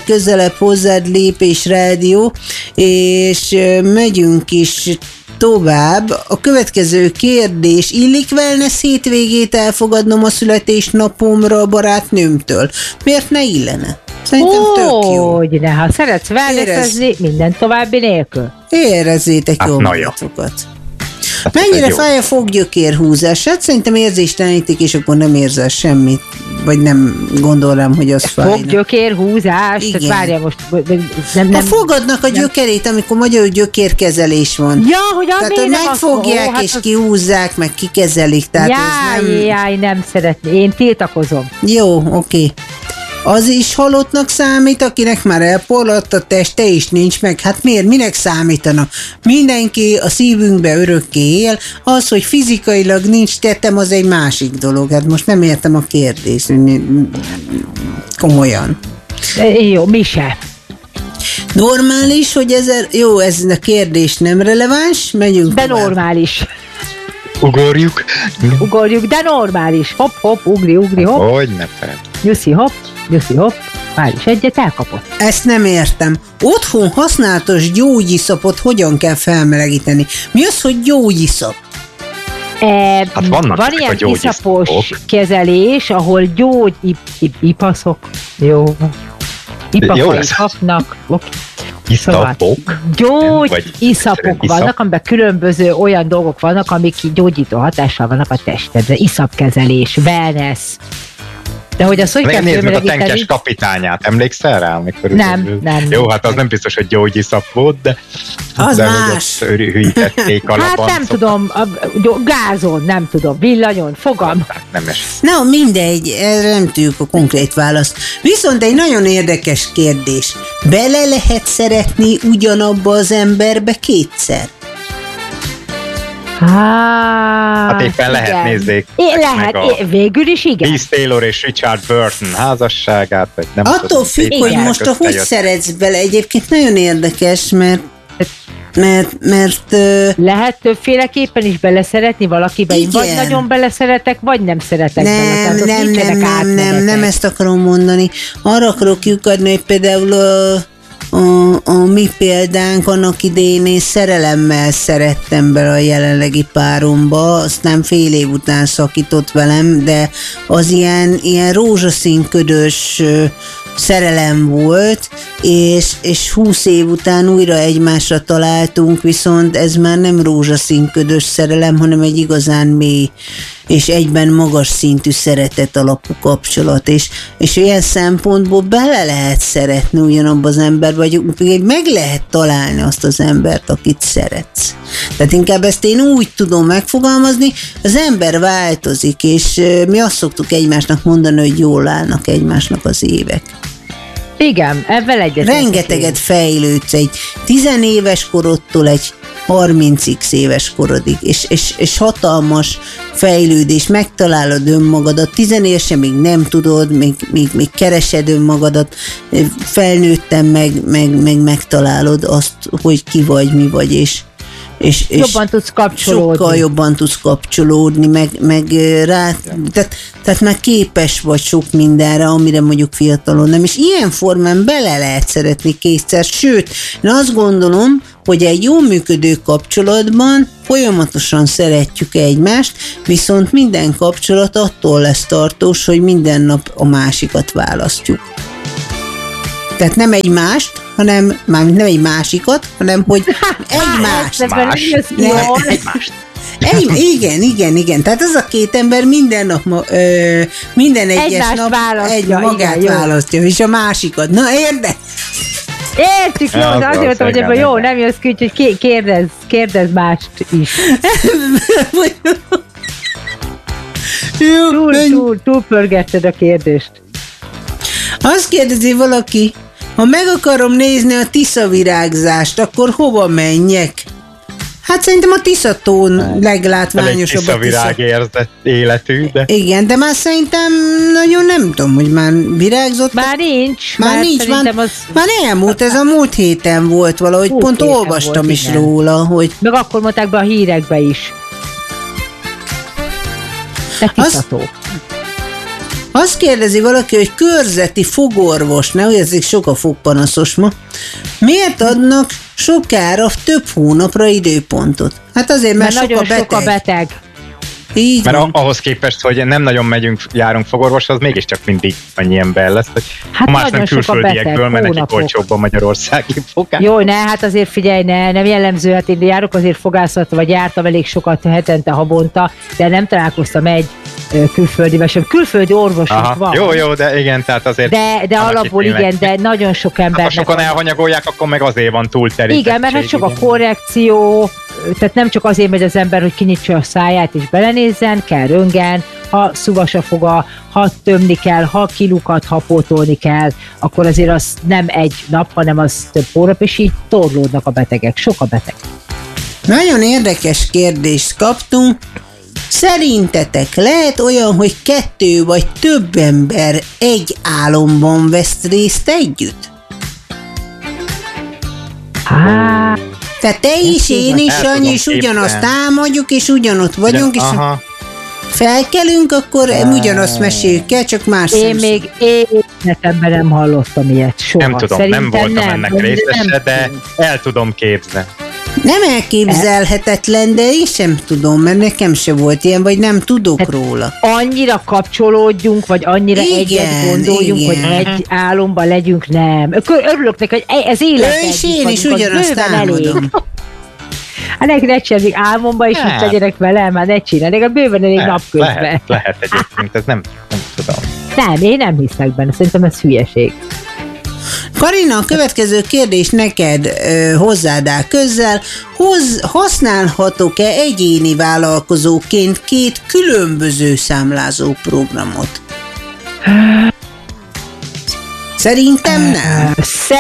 közelebb hozzád Lépés Rádió, és megyünk is tovább. A következő kérdés: illik wellness hétvégét elfogadnom a születésnapomra a barátnőmtől? Miért ne illene? Szerintem tök jó. Hogyne, ha szeretsz wellnessezni, minden további nélkül. Érezzétek jól magatokat. Mennyire fáj a foggyökérhúzás? Hát szerintem érzéstelenítik, és akkor nem érzel semmit, vagy nem gondolom, hogy az fáj. Foggyökérhúzás? Tehát várjál most. Nem, fogadnak a gyökerét, amikor magyarul gyökérkezelés van. Ja, hogy tehát, hogy megfogják, és kihúzzák, meg kikezelik. Tehát jaj, nem szeretné. Én tiltakozom. Jó, oké. Az is halottnak számít, akinek már elporladt a teste, és nincs meg. Hát miért? Minek számítana? Mindenki a szívünkbe örökké él. Az, hogy fizikailag nincs tettem, az egy másik dolog. Hát most nem értem a kérdést. Komolyan. Jó, mi se. Normális, hogy ez a kérdés nem releváns? Megyünk de tovább. Normális. Ugorjuk, de normális. Hopp, ugri, hopp. Hogy ne fel. Nyuszi, hopp. Már is egyet elkapott. Ezt nem értem. Otthon használatos gyógyiszapot hogyan kell felmelegíteni? Mi az, hogy gyógyiszap? Hát van ilyen iszapos kezelés, ahol ipaszok. Jó. Ipapai kapnak. Iszapok? Gyógyiszapok vannak, amiben különböző olyan dolgok vannak, amik gyógyító hatással vannak a testedre. Iszapkezelés, wellness. De hogy az hogy kell meg a tenkes kapitányát, emlékszel rá? Nem. Jó, hát az nem biztos, hogy gyógyiszap volt, de az más. Hűítették alapon. Hát nem tudom, gázon, nem tudom, villanyon, fogalm. Na, mindegy, erre nem tudjuk a konkrét választ. Viszont egy nagyon érdekes kérdés. Bele lehet szeretni ugyanabba az emberbe kétszer? Hát éppen lehet, nézzék. Végül is igen. Liz Taylor és Richard Burton házasságát. Vagy nem attól függ, hogy most hogy szeretsz bele. Egyébként nagyon érdekes, mert lehet többféleképpen is beleszeretni valakibe. Én vagy nagyon beleszeretek, vagy nem szeretek bele. Nem ezt akarom mondani. Arra akarok lyukadni, hogy például a mi példánk annak idején én szerelemmel szerettem bele a jelenlegi páromba, aztán fél év után szakított velem, de az ilyen rózsaszín ködös szerelem volt, és 20 év után újra egymásra találtunk, viszont ez már nem rózsaszín ködös szerelem, hanem egy igazán mély és egyben magas szintű szeretet alapú kapcsolat, és ilyen szempontból bele lehet szeretni ugyanabban az emberbe, vagy meg lehet találni azt az embert, akit szeretsz. Tehát inkább ezt én úgy tudom megfogalmazni, az ember változik, és mi azt szoktuk egymásnak mondani, hogy jól állnak egymásnak az évek. Igen, ebben egyet. Rengeteget fejlődsz egy 10 éves korodtól egy 30x éves korodig, és hatalmas fejlődés, megtalálod önmagadat, 10 évesen még nem tudod, még keresed önmagadat, felnőttem meg megtalálod azt, hogy ki vagy, mi vagy, és jobban tudsz kapcsolódni. Sokkal jobban tudsz kapcsolódni, meg rá, tehát már képes vagy sok mindenre, amire mondjuk fiatalon nem, és ilyen formán bele lehet szeretni kétszer, sőt, én azt gondolom, hogy egy jól működő kapcsolatban folyamatosan szeretjük egymást, viszont minden kapcsolat attól lesz tartós, hogy minden nap a másikat választjuk. Tehát nem egymást, hanem nem egy másikat, hanem hogy egymást. Igen. Tehát az a két ember minden nap, minden egyes nap magát választja, és a másikat. Na, érdekes. Értjük, jó, de azért mondtam, hogy ebből jó, nem jössz ki, úgyhogy kérdezz mást is. Túl pörgetted a kérdést. Azt kérdezi valaki, ha meg akarom nézni a tiszavirágzást, akkor hova menjek? Hát szerintem a Tiszatón leglátványosabb a tiszavirág érzett életű, de... Igen, de már szerintem nagyon nem tudom, hogy már virágzott. Már nincs. Már elmúlt, ez a múlt héten volt valahogy, pont olvastam volt, is igen. Róla, hogy... Meg akkor mondták be a hírekbe is. De Tiszató. Azt kérdezi valaki, hogy körzeti fogorvos, ne érzik, sok a fogpanaszos ma, miért adnak sokára több hónapra időpontot? Hát azért, mert sok a beteg. Így mert ahhoz képest, hogy nem nagyon járunk fogorvoshoz, mégiscsak mindig annyi ember lesz, hogy hát más nem külföldiekből, mert nekik olcsóbb a magyarországi fogás. Jó, hát azért figyelj, nem jellemző, hát én járok azért fogászatra, vagy jártam elég sokat hetente, havonta, de nem találkoztam egy külföldivel sem. Külföldi orvosok van. Jó, de igen, tehát azért... De alapból igen, de nagyon sok embernek... Ha sokan elhanyagolják, akkor meg azért van túlterítettség. Igen, mert hát sok a korrekció, tehát nem csak azért megy az ember, hogy kinyitsa a száját és belenézzen, kell röntgen, ha szuvas a foga, ha tömni kell, ha kilukat, ha pótolni kell, akkor azért az nem egy nap, hanem az több hónap, és így torlódnak a betegek, sok a beteg. Nagyon érdekes kérdést kaptunk. Szerintetek lehet olyan, hogy 2 vagy több ember egy álomban vesz részt együtt? Tehát te is, én is, Sanyi is ugyanazt álmodjuk, és ugyanott vagyunk, és felkelünk, akkor ugyanazt meséljük el, csak más Én még életemben nem hallottam ilyet soha. Nem tudom, szerintem nem voltam ennek részese, de el tudom képzelni. Nem elképzelhetetlen, de én sem tudom, mert nekem se volt ilyen, vagy nem tudok róla. Annyira kapcsolódjunk, vagy annyira egyet gondoljunk, hogy egy álomban legyünk, nem. Örülök neki, hogy ez élet. És én is ugyanazt álmodom. Hát ne csináljuk álmomba, és itt legyenek velem, már ne csinálják, a bőven elég napközben. Lehet egyébként, ez nem tudom. Nem, én nem hiszek benne, szerintem ez hülyeség. Karina, a következő kérdés neked hozzád áll közel. Használhatok-e egyéni vállalkozóként 2 különböző számlázó programot? Szerintem nem.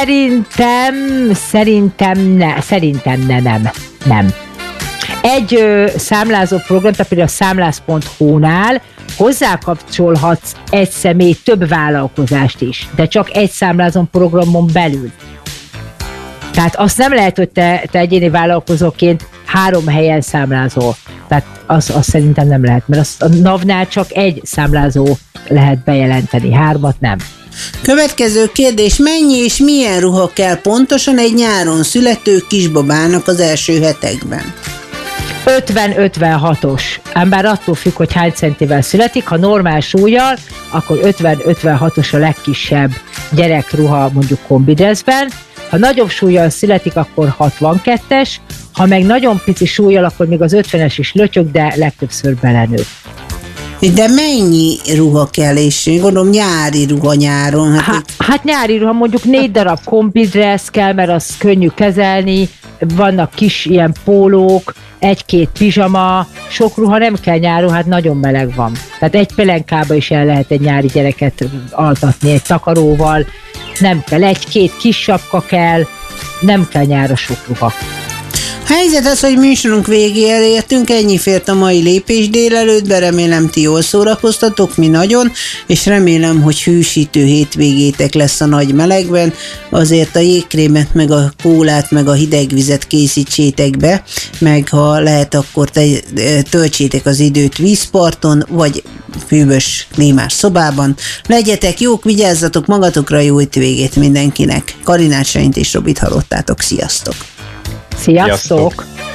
Szerintem nem. Egy számlázó program, tehát például a számlász.hu-nál hozzákapcsolhatsz egy személy több vállalkozást is, de csak egy számlázó programon belül. Tehát azt nem lehet, hogy te egyéni vállalkozóként 3 helyen számlázol. Tehát azt szerintem nem lehet, mert a NAV-nál csak egy számlázó lehet bejelenteni, 3 nem. Következő kérdés, mennyi és milyen ruha kell pontosan egy nyáron születő kisbabának az első hetekben? 50-56-os. Ám bár attól függ, hogy hány centivel születik, ha normál súlyjal, akkor 50-56-os a legkisebb gyerekruha mondjuk kombidressben, ha nagyobb súlyjal születik, akkor 62-es, ha meg nagyon pici súlyjal, akkor még az 50-es is lötyög, de legtöbbször belenő. De mennyi ruha kell, és gondolom nyári ruha nyáron? Hát nyári ruha, mondjuk 4 darab kombidressz kell, mert az könnyű kezelni, vannak kis ilyen pólók, 1-2 pizsama, sok ruha nem kell nyáron, hát nagyon meleg van. Tehát egy pelenkába is el lehet egy nyári gyereket altatni egy takaróval, nem kell, 1-2 kis sapka kell, nem kell nyára sok ruha. Helyzet az, hogy műsorunk végére értünk, ennyi fért a mai Lépés délelőttbe, remélem ti jól szórakoztatok, mi nagyon, és remélem, hogy hűsítő hétvégétek lesz a nagy melegben, azért a jégkrémet, meg a kólát, meg a hideg vizet készítsétek be, meg ha lehet, akkor töltsétek az időt vízparton, vagy hűvös, klímás szobában. Legyetek jók, vigyázzatok magatokra, jó hétvégét mindenkinek. Karinát, Sanyt és Robit hallottátok, sziasztok! Sziasztok!